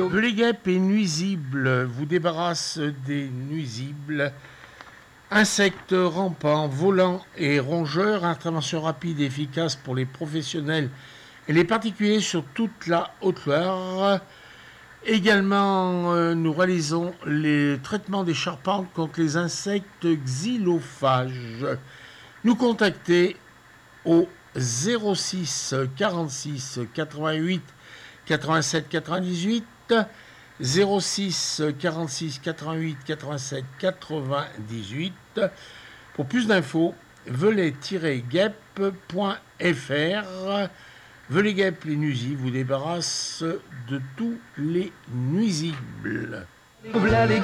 radio. Velay guêpes et nuisibles vous débarrasse des nuisibles. Insectes rampants, volants et rongeurs, intervention rapide et efficace pour les professionnels et les particuliers sur toute la Haute-Loire. Également, nous réalisons les traitements des charpentes contre les insectes xylophages. Nous contacter au 06 46 88 87 98, 06 46 88 87 98. Pour plus d'infos, velay-guêpes.fr. Velay guêpes, les nuisibles vous débarrassent de tous les nuisibles. Les